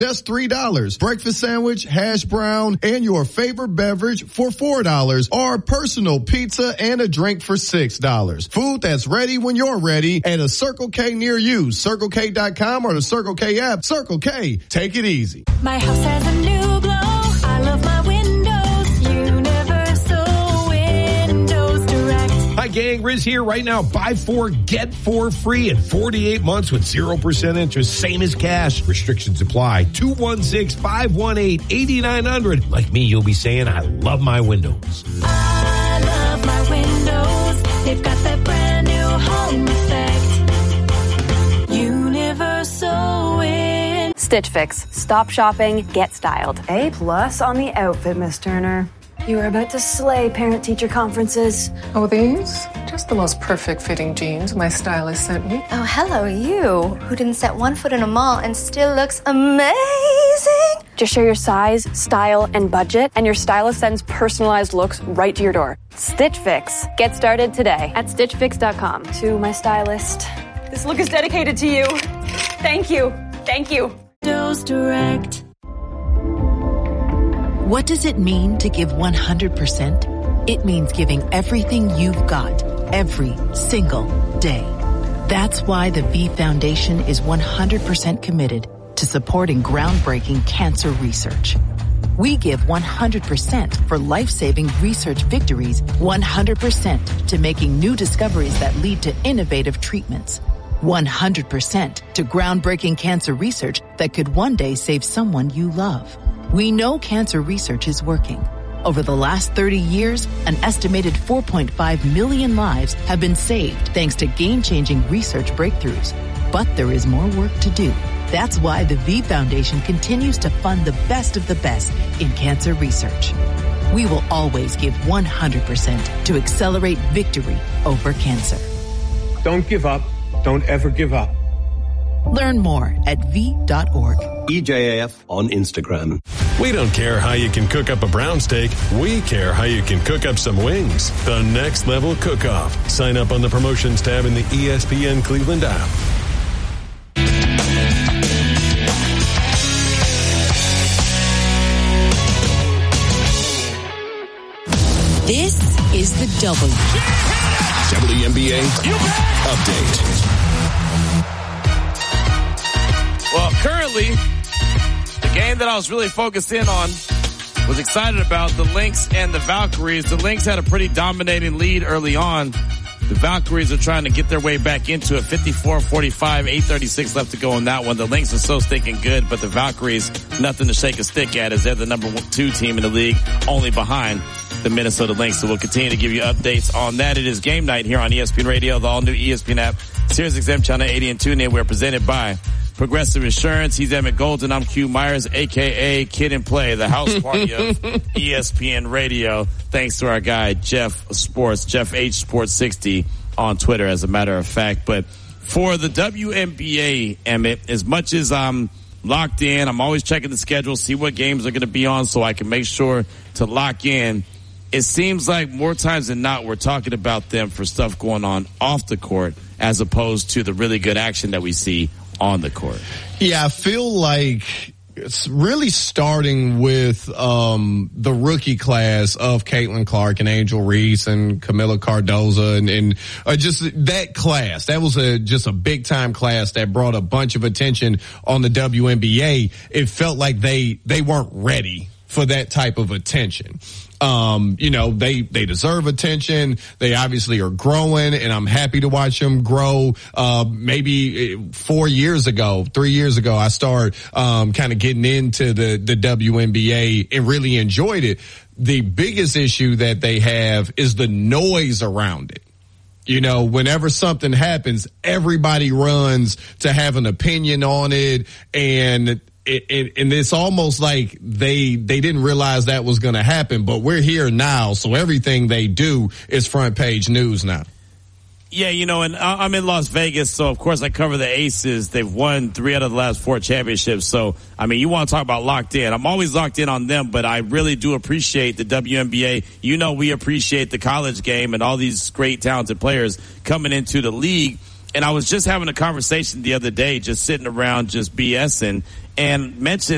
That's $3. Breakfast sandwich, hash brown, and your favorite beverage for $4. Or personal pizza and a drink for $6. Food that's ready when you're ready at a Circle K near you. CircleK.com or the Circle K app. Circle K. Take it easy. My house has a new glow. I love my windows. Universal Windows Direct. Hi, gang. Riz here. Right now, buy 4, get 4 free in 48 months with 0% interest. Same as cash. Restrictions apply. 216-518-8900. Like me, you'll be saying, I love my windows. I love my windows. They've got that brand new home effect. Universal Wind. Stitch Fix. Stop shopping, get styled. A+ on the outfit, Miss Turner. You are about to slay parent-teacher conferences. Oh, these? Just the most perfect fitting jeans my stylist sent me. Oh, hello, you, who didn't set one foot in a mall and still looks amazing. Just share your size, style, and budget, and your stylist sends personalized looks right to your door. Stitch Fix. Get started today at StitchFix.com. To my stylist. This look is dedicated to you. Thank you. Thank you. Windows Direct. What does it mean to give 100%? It means giving everything you've got, every single day. That's why the V Foundation is 100% committed to supporting groundbreaking cancer research. We give 100% for life-saving research victories, 100% to making new discoveries that lead to innovative treatments, 100% to groundbreaking cancer research that could one day save someone you love. We know cancer research is working. Over the last 30 years, an estimated 4.5 million lives have been saved thanks to game-changing research breakthroughs. But there is more work to do. That's why the V Foundation continues to fund the best of the best in cancer research. We will always give 100% to accelerate victory over cancer. Don't give up. Don't ever give up. Learn more at v.org. EJAF on Instagram. We don't care how you can cook up a brown steak. We care how you can cook up some wings. The Next Level Cook-Off. Sign up on the promotions tab in the ESPN Cleveland app. This is the WNBA update. Well, currently, the game that I was really focused in on, was excited about, the Lynx and the Valkyries. The Lynx had a pretty dominating lead early on. The Valkyries are trying to get their way back into it. 54-45, 8:36 left to go on that one. The Lynx are so stinking good, but the Valkyries, nothing to shake a stick at, as they're the number 2 team in the league, only behind the Minnesota Lynx. So we'll continue to give you updates on that. It is game night here on ESPN Radio, the all-new ESPN app, SiriusXM Channel 80 and TuneIn. We're presented by Progressive Insurance. He's Emmett Golden. I'm Q Myers, a.k.a. Kid and Play, the house party of ESPN Radio. Thanks to our guy, Jeff H Sports 60 on Twitter, as a matter of fact. But for the WNBA, Emmett, as much as I'm locked in, I'm always checking the schedule, see what games are going to be on so I can make sure to lock in. It seems like more times than not, we're talking about them for stuff going on off the court as opposed to the really good action that we see on the court. Yeah, I feel like it's really starting with the rookie class of Caitlin Clark and Angel Reese and Camila Cardoza and just that class. That was just a big time class that brought a bunch of attention on the WNBA. It felt like they weren't ready for that type of attention. They deserve attention. They obviously are growing, and I'm happy to watch them grow. Maybe 3 years ago, I started, kind of getting into the WNBA and really enjoyed it. The biggest issue that they have is the noise around it. Whenever something happens, everybody runs to have an opinion on it, and it's almost like they didn't realize that was going to happen, but we're here now, so everything they do is front page news now. Yeah, and I'm in Las Vegas, so of course I cover the Aces. They've won 3 out of the last 4 championships, so, you want to talk about locked in. I'm always locked in on them, but I really do appreciate the WNBA. We appreciate the college game and all these great, talented players coming into the league. And I was just having a conversation the other day, just sitting around, just BSing, and mentioned